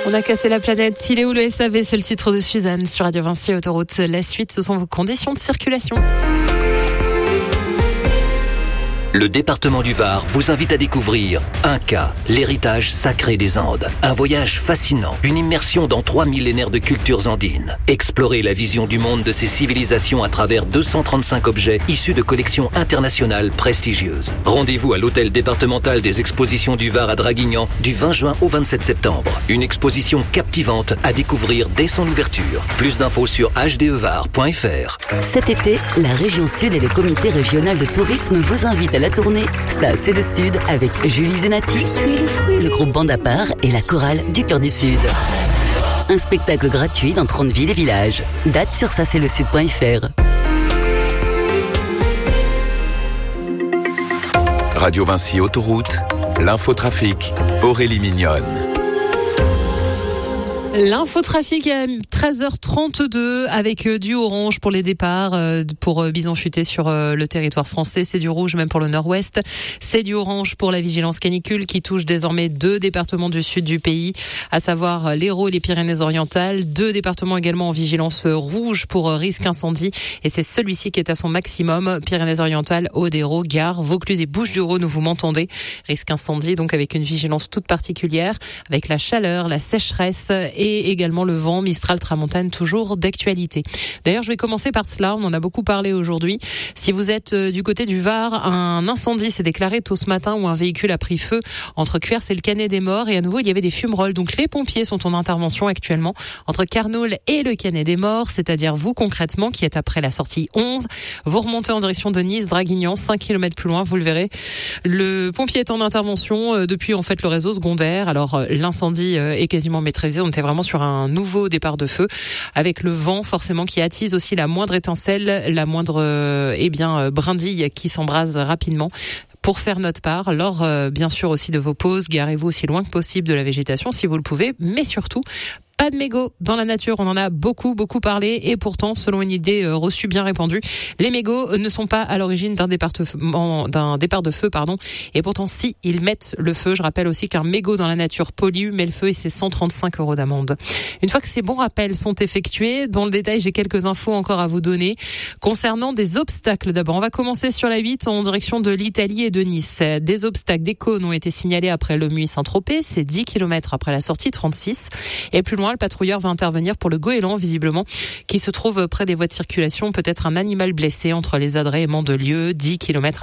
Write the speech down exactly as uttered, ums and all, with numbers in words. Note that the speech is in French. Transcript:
On a cassé la planète. Il est où le S A V? C'est le titre de Suzanne sur Radio Vinci Autoroute. La suite, ce sont vos conditions de circulation. Le département du Var vous invite à découvrir Inca, l'héritage sacré des Andes. Un voyage fascinant, une immersion dans trois millénaires de cultures andines. Explorez la vision du monde de ces civilisations à travers deux cent trente-cinq objets issus de collections internationales prestigieuses. Rendez-vous à l'hôtel départemental des expositions du Var à Draguignan du vingt juin au vingt-sept septembre. Une exposition captivante à découvrir dès son ouverture. Plus d'infos sur h d e var point f r. Cet été, la région Sud et le comité régional de tourisme vous invitent à la tournée Ça c'est le Sud avec Julie Zenati, le groupe Bande à part et la chorale du Cœur du Sud. Un spectacle gratuit dans trente villes et villages. Date sur ça c'est le sud point f r. Radio Vinci Autoroute, l'infotrafic, Aurélie Mignonne. L'infotrafic à treize heures trente-deux avec du orange pour les départs pour Bison Futé sur le territoire français. C'est du rouge même pour le nord-ouest. C'est du orange pour la vigilance canicule qui touche désormais deux départements du sud du pays, à savoir l'Hérault et les Pyrénées-Orientales. Deux départements également en vigilance rouge pour risque incendie. Et c'est celui-ci qui est à son maximum. Pyrénées-Orientales, Aude-Hérault, Gare, Vaucluse et Bouches-du-Rhône, vous m'entendez. Risque incendie donc avec une vigilance toute particulière, avec la chaleur, la sécheresse et également le vent, Mistral, Tramontane, toujours d'actualité. D'ailleurs, je vais commencer par cela, on en a beaucoup parlé aujourd'hui. Si vous êtes du côté du Var, un incendie s'est déclaré tôt ce matin où un véhicule a pris feu entre Cuers et le Canet des Morts, et à nouveau il y avait des fumerolles. Donc les pompiers sont en intervention actuellement entre Carnoules et le Canet des Morts, c'est-à-dire vous concrètement qui êtes après la sortie onze. Vous remontez en direction de Nice, Draguignan, cinq kilomètres plus loin, vous le verrez. Le pompier est en intervention depuis en fait le réseau secondaire. Alors l'incendie est quasiment maîtrisé, on était vraiment sur un nouveau départ de feu avec le vent forcément qui attise aussi la moindre étincelle, la moindre euh, eh bien brindille qui s'embrase rapidement. Pour faire notre part, lors euh, bien sûr aussi de vos pauses, garez-vous aussi loin que possible de la végétation si vous le pouvez, mais surtout pas de mégots dans la nature, on en a beaucoup, beaucoup parlé et pourtant, selon une idée reçue bien répandue, les mégots ne sont pas à l'origine d'un départ de feu, d'un départ de feu, pardon. Et pourtant, si, ils mettent le feu. Je rappelle aussi qu'un mégot dans la nature pollue, met le feu et c'est cent trente-cinq euros d'amende. Une fois que ces bons rappels sont effectués, dans le détail, j'ai quelques infos encore à vous donner concernant des obstacles. D'abord, on va commencer sur la huit en direction de l'Italie et de Nice. Des obstacles, des cônes ont été signalés après le Muy-Saint-Tropez. C'est dix kilomètres après la sortie trente-six. Et plus loin, le patrouilleur va intervenir pour le goéland, visiblement, qui se trouve près des voies de circulation. Peut-être un animal blessé entre les Adrets et Mandelieu, dix kilomètres